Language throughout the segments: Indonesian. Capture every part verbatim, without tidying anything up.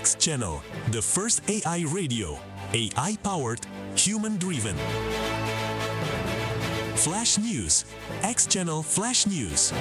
X Channel, the first A I radio, A I-powered, human-driven. Flash News, X Channel Flash News.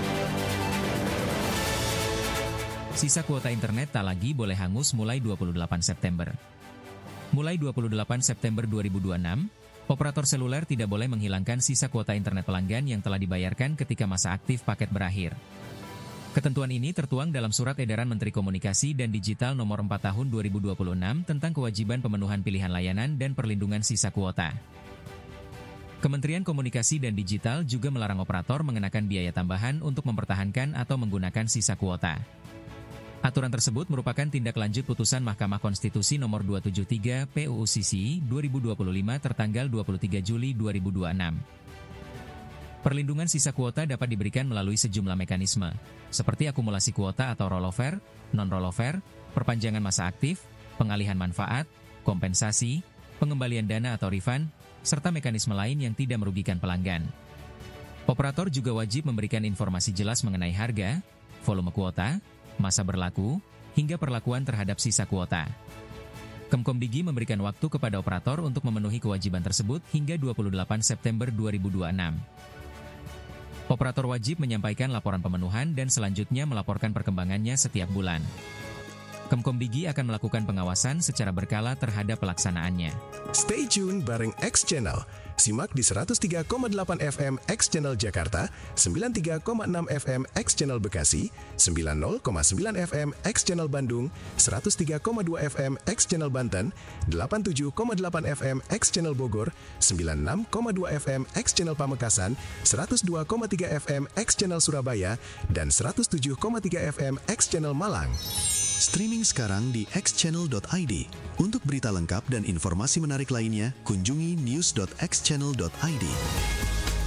Sisa kuota internet tak lagi boleh hangus mulai dua puluh delapan September. Mulai dua puluh delapan September dua ribu dua puluh enam, operator seluler tidak boleh menghilangkan sisa kuota internet pelanggan yang telah dibayarkan ketika masa aktif paket berakhir. Ketentuan ini tertuang dalam Surat Edaran Menteri Komunikasi dan Digital Nomor empat Tahun dua ribu dua puluh enam tentang kewajiban pemenuhan pilihan layanan dan perlindungan sisa kuota. Kementerian Komunikasi dan Digital juga melarang operator mengenakan biaya tambahan untuk mempertahankan atau menggunakan sisa kuota. Aturan tersebut merupakan tindak lanjut putusan Mahkamah Konstitusi Nomor dua tujuh tiga P U U C C dua ribu dua puluh lima tertanggal dua puluh tiga Juli dua ribu dua puluh enam. Perlindungan sisa kuota dapat diberikan melalui sejumlah mekanisme, seperti akumulasi kuota atau rollover, non-rollover, perpanjangan masa aktif, pengalihan manfaat, kompensasi, pengembalian dana atau refund, serta mekanisme lain yang tidak merugikan pelanggan. Operator juga wajib memberikan informasi jelas mengenai harga, volume kuota, masa berlaku, hingga perlakuan terhadap sisa kuota. Kemkomdigi memberikan waktu kepada operator untuk memenuhi kewajiban tersebut hingga dua puluh delapan September dua ribu dua puluh enam. Operator wajib menyampaikan laporan pemenuhan dan selanjutnya melaporkan perkembangannya setiap bulan. Kemkomdigi akan melakukan pengawasan secara berkala terhadap pelaksanaannya. Stay tune bareng X Channel. Simak di seratus tiga koma delapan F M X Channel Jakarta, sembilan puluh tiga koma enam F M X Channel Bekasi, sembilan puluh koma sembilan F M X Channel Bandung, seratus tiga koma dua F M X Channel Banten, delapan puluh tujuh koma delapan F M X Channel Bogor, sembilan puluh enam koma dua F M X Channel Pamekasan, seratus dua koma tiga F M X Channel Surabaya, dan seratus tujuh koma tiga F M X Channel Malang. Streaming sekarang di x channel dot i d. Untuk berita lengkap dan informasi menarik lainnya, kunjungi news dot x channel dot i d.